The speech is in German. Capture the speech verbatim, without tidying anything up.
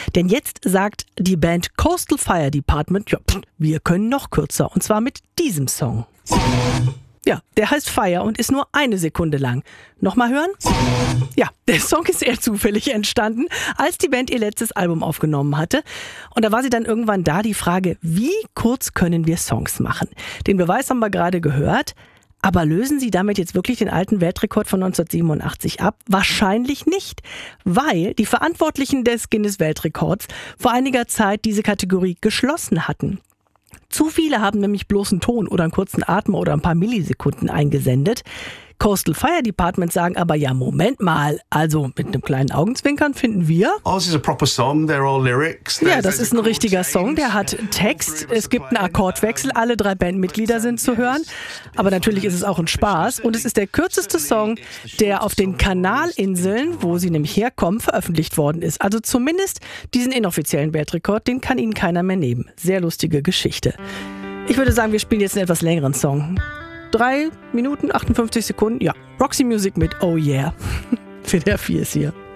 Denn jetzt sagt die Band Coastal Fire Department, ja, wir können noch kürzer. Und zwar mit diesem Song. Ja, der heißt Fire und ist nur eine Sekunde lang. Nochmal hören? Ja, der Song ist eher zufällig entstanden, als die Band ihr letztes Album aufgenommen hatte. Und da war sie dann irgendwann da, die Frage, wie kurz können wir Songs machen? Den Beweis haben wir gerade gehört. Aber lösen Sie damit jetzt wirklich den alten Weltrekord von neunzehnhundertsiebenundachtzig ab? Wahrscheinlich nicht, weil die Verantwortlichen des Guinness-Weltrekords vor einiger Zeit diese Kategorie geschlossen hatten. Zu viele haben nämlich bloß einen Ton oder einen kurzen Atmer oder ein paar Millisekunden eingesendet. Coastal Fire Department sagen aber, ja, Moment mal, also mit einem kleinen Augenzwinkern finden wir. Ours is a proper song, they're all lyrics. Ja, das ist ein richtiger Song, der hat Text, es gibt einen Akkordwechsel, alle drei Bandmitglieder sind zu hören, aber natürlich ist es auch ein Spaß und es ist der kürzeste Song, der auf den Kanalinseln, wo sie nämlich herkommen, veröffentlicht worden ist. Also zumindest diesen inoffiziellen Weltrekord, den kann ihnen keiner mehr nehmen. Sehr lustige Geschichte. Ich würde sagen, wir spielen jetzt einen etwas längeren Song. Drei Minuten, achtundfünfzig Sekunden, ja. Roxy Music mit Oh Yeah. W D R vier ist hier.